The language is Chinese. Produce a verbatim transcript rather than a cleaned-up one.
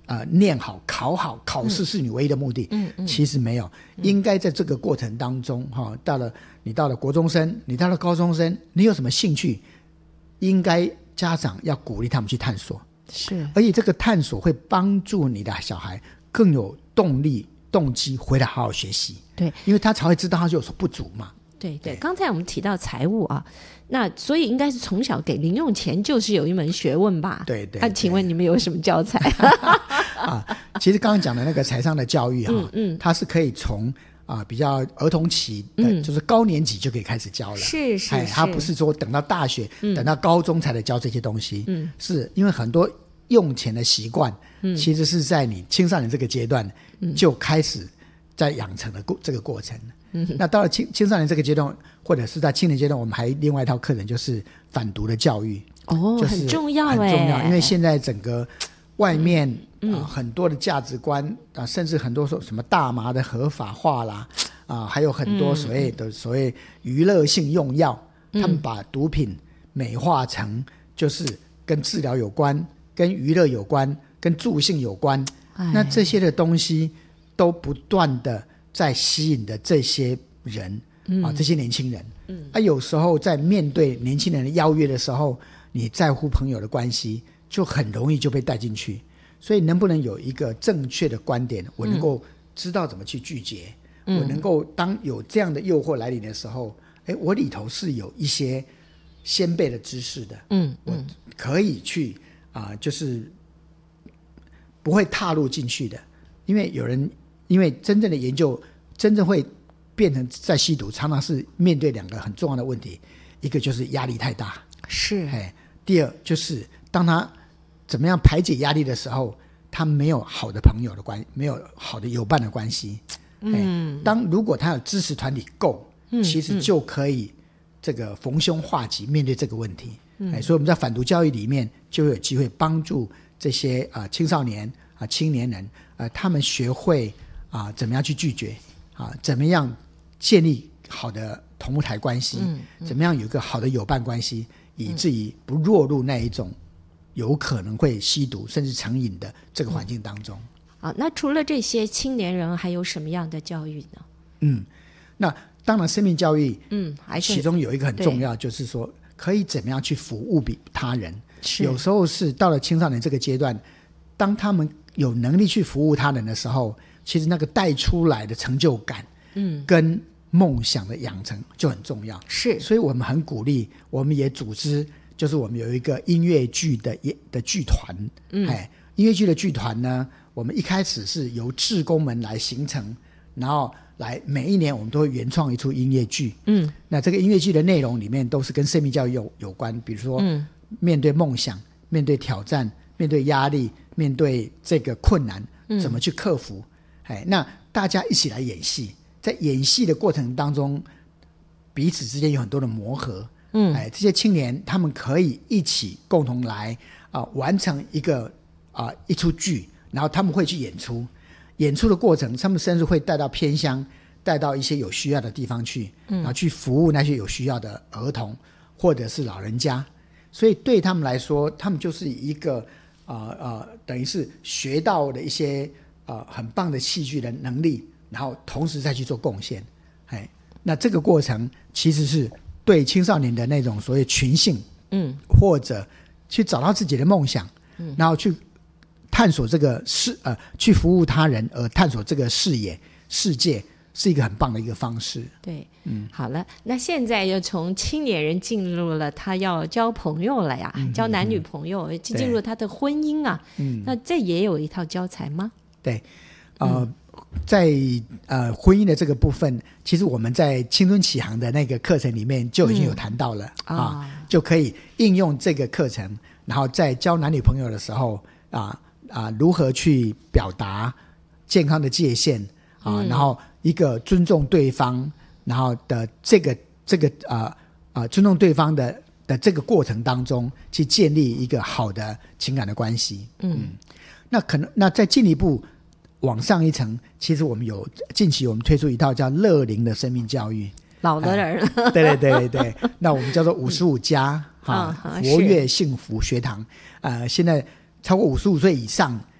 呃念好考好考试是你唯一的目的， 嗯嗯、 其实没有，应该在这个过程当中、哦、到了你到了国中生，你到了高中生，你有什么兴趣，应该家长要鼓励他们去探索， 是， 而且这个探索会帮助你的小孩更有动力动机回来好好学习， 对， 因为他才会知道他就有所不足嘛。 对对，刚才我们提到财务啊，那所以应该是从小给零用钱就是有一门学问吧？ 对对对。 那、啊、请问你们有什么教材？ 啊，其实刚刚讲的那个财商的教育哈、啊嗯嗯， 它是可以从啊比较儿童期的、嗯，就是高年级就可以开始教了。 是是是， 它不是说等到大学、嗯、等到高中才来教这些东西。 嗯， 是因为很多用钱的习惯，嗯，其实是在你青少年这个阶段就开始在养成的这个过程。嗯，那到了青青少年这个阶段，或者是在青年阶段，我们还另外一套课程就是反毒的教育。 哦， 就是很重要， 很重要，因为现在整个外面、 嗯呃、很多的价值观啊，甚至很多说什么大麻的合法化啦啊，还有很多所谓的、嗯、所谓娱乐性用药、嗯，他们把毒品美化成就是跟治疗有关、跟娱乐有关、跟助兴有关，那这些的东西都不断的在吸引的这些人、嗯、啊，这些年轻人。嗯，啊，有时候在面对年轻人的邀约的时候，你在乎朋友的关系，就很容易就被带进去。所以能不能有一个正确的观点，我能够知道怎么去拒绝、嗯、我能够当有这样的诱惑来临的时候，哎，我里头是有一些先辈的知识的， 嗯， 我可以去啊、呃，就是不会踏入进去的。因为有人，因为真正的研究，真正会变成在吸毒，常常是面对两个很重要的问题，一个就是压力太大， 是， 第二就是当他怎么样排解压力的时候，他没有好的朋友的关系，没有好的友伴的关系。嗯，当如果他有支持团体够、嗯、其实就可以这个逢凶化吉面对这个问题。嗯，所以我们在反毒教育里面就会有机会帮助这些、呃、青少年啊、呃、青年人、呃、他们学会啊、呃、怎么样去拒绝啊、呃，怎么样建立好的同务台关系、嗯嗯、怎么样有一个好的友伴关系，以至于不落入那一种有可能会吸毒甚至成瘾的这个环境当中。 啊，那除了这些青年人还有什么样的教育呢？ 嗯，那当然生命教育嗯，还是其中有一个很重要，就是说可以怎么样去服务比他人。有时候是到了青少年这个阶段，当他们有能力去服务他人的时候，其实那个带出来的成就感嗯，跟梦想的养成就很重要。 是， 所以我们很鼓励，我们也组织，就是我们有一个音乐剧的的剧团。嗯，哎，音乐剧的剧团呢，我们一开始是由志工们来形成，然后来每一年我们都会原创一出音乐剧。嗯，那这个音乐剧的内容里面都是跟生命教育有有关，比如说、嗯、面对梦想、面对挑战、面对压力、面对这个困难、嗯、怎么去克服。哎，那大家一起来演戏，在演戏的过程当中，彼此之间有很多的磨合。嗯，哎，这些青年他们可以一起共同来啊、呃、完成一个啊、呃、一出剧，然后他们会去演出。演出的过程，他们甚至会带到偏乡，带到一些有需要的地方去，嗯、然后去服务那些有需要的儿童或者是老人家。所以对他们来说，他们就是一个啊呃呃，等于是学到的一些呃很棒的戏剧的能力，然后同时再去做贡献。哎，那这个过程其实是对青少年的那种所谓群性，嗯，或者去找到自己的梦想，嗯，然后去探索这个视呃，去服务他人而探索这个视野世界，是一个很棒的一个方式。 对，嗯，好了，那现在又从青年人进入了他要交朋友了呀，嗯、交男女朋友，嗯、进入他的婚姻啊，嗯，那这也有一套教材吗？ 对，呃，嗯、在呃婚姻的这个部分，其实我们在青春启航的那个课程里面就已经有谈到了、嗯、啊, 啊，就可以应用这个课程，然后在交男女朋友的时候啊。啊，如何去表达健康的界限啊、嗯？然后一个尊重对方，然后的这个这个啊啊尊重对方的的这个过程当中，去建立一个好的情感的关系。嗯，嗯那可能那再进一步往上一层，其实我们有近期我们推出一套叫乐龄的生命教育。 老的人、 呃，对对对对对，那我们叫做五十五加哈活跃幸福学堂。呃，现在超过五十五岁以上